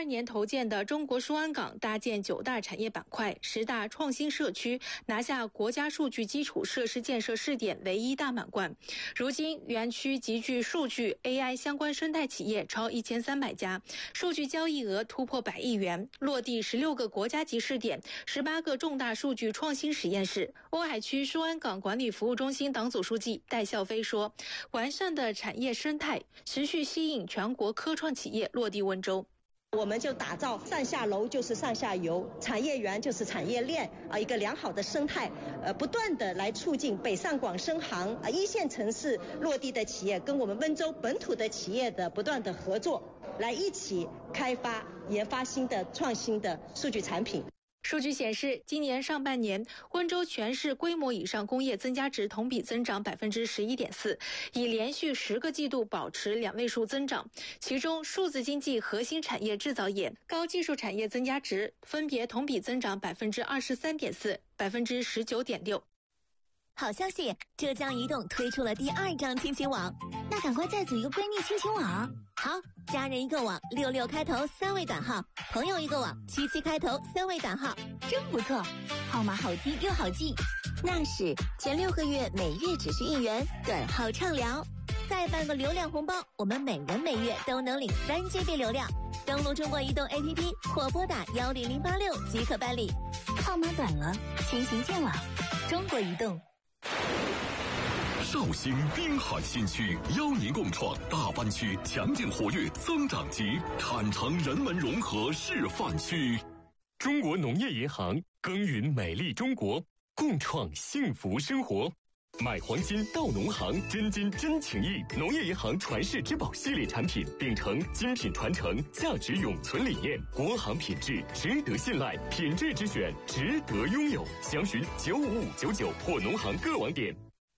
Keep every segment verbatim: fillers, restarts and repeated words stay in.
二年投建的中国苏安港搭建九大产业板块、十大创新社区，拿下国家数据基础设施建设试点唯一大满贯。如今，园区集聚数据、A I 相关生态企业超一千三百家，数据交易额突破百亿元，落地十六个国家级试点，十八个重大数据创新实验室。瓯海区苏安港管理服务中心党组书记戴孝飞说，完善的产业生态持续吸引全国科创企业落地温州。 我们就打造上下楼就是上下游，产业园就是产业链啊，一个良好的生态，呃，不断的来促进北上广深杭啊一线城市落地的企业跟我们温州本土的企业的不断的合作，来一起开发研发新的创新的数据产品。 数据显示，今年上半年，温州全市规模以上工业增加值同比增长百分之十一点四，已连续十个季度保持两位数增长。其中，数字经济核心产业制造业、高技术产业增加值分别同比增长百分之二十三点四、百分之十九点六。 好消息，浙江移动推出了第二张亲情网，那赶快再组一个闺蜜亲情网。好，家人一个网，六六开头三位短号；朋友一个网，七七开头三位短号，真不错，号码好听又好记。那是前六个月每月只需一元，短号畅聊，再办个流量红包，我们每人每月都能领三 G B 流量。登录中国移动 A P P 或拨打幺零零八六即可办理。号码短了，亲情见网，中国移动。 绍兴滨海新区邀您共创大湾区强劲活跃增长极产城人文融合示范区。 中国农业银行耕耘美丽中国，共创幸福生活。买黄金到农行，真金真情谊。农业银行传世之宝系列产品，秉承精品传承、价值永存理念，国行品质值得信赖，品质之选值得拥有。详询九五五九九或农行各网点。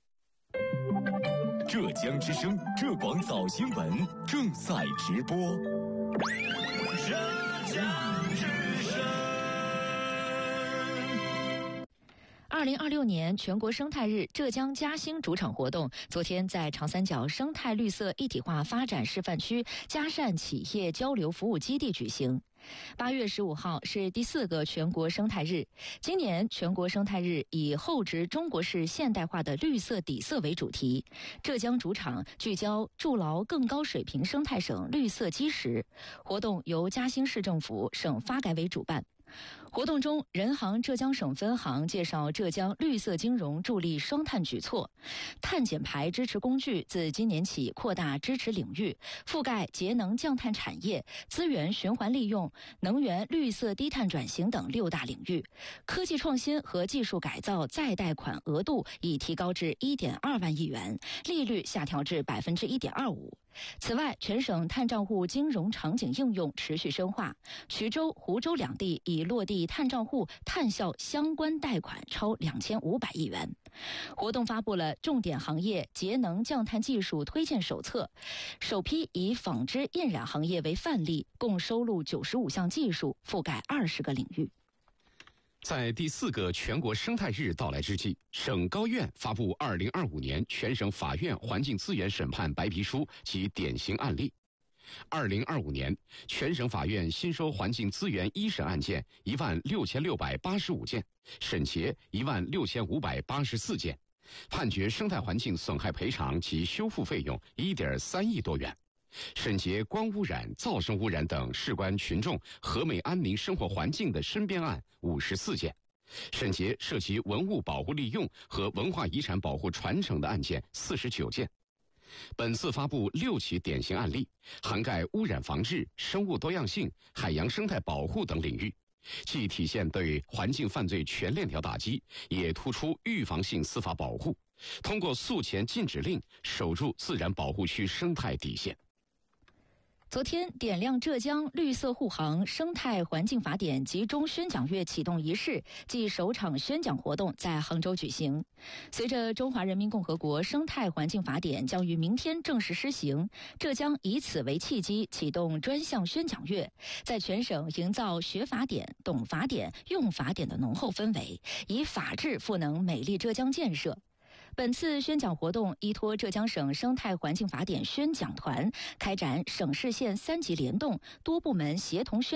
浙江之声浙广早新闻正在直播。 浙江之声。 二零二六年全国生态日浙江嘉兴主场活动昨天在长三角生态绿色一体化发展示范区嘉善企业交流服务基地举行。八月十五号是第四个全国生态日。今年全国生态日以厚植中国式现代化的绿色底色为主题，浙江主场聚焦筑牢更高水平生态省绿色基石。活动由嘉兴市政府、省发改委主办。活动中，人行浙江省分行介绍浙江绿色金融助力双碳举措，碳减排支持工具自今年起扩大支持领域，覆盖节能降碳产业、资源循环利用、能源绿色低碳转型等六大领域。科技创新和技术改造再贷款额度已提高至 一点二万亿元，利率下调至 百分之一点二五。此外，全省碳账户金融场景应用持续深化，衢州、湖州两地已落地碳账户碳效相关贷款超两千五百亿元。活动发布了重点行业节能降碳技术推荐手册，首批以纺织印染行业为范例，共收录九十五项技术，覆盖二十个领域。 在第四个全国生态日到来之际，省高院发布二零二五年全省法院环境资源审判白皮书及典型案例。二零二五年，全省法院新收环境资源一审案件一万六千六百八十五件，审结一万六千五百八十四件，判决生态环境损害赔偿及修复费用一点三亿多元。审结光污染、噪声污染等事关群众和美安宁生活环境的申辩案五十四件，审结涉及文物保护利用和文化遗产保护传承的案件四十九件。本次发布六起典型案例，涵盖污染防治、生物多样性、海洋生态保护等领域，既体现对环境犯罪全链条打击，也突出预防性司法保护，通过诉前禁止令守住自然保护区生态底线。 昨天，点亮浙江绿色护航生态环境法典集中宣讲月启动仪式暨首场宣讲活动在杭州举行。随着中华人民共和国生态环境法典将于明天正式施行，浙江以此为契机启动专项宣讲月，在全省营造学法典、懂法典、用法典的浓厚氛围，以法治赋能美丽浙江建设。本次宣讲活动依托浙江省生态环境法典宣讲团，开展省市县三级联动、多部门协同宣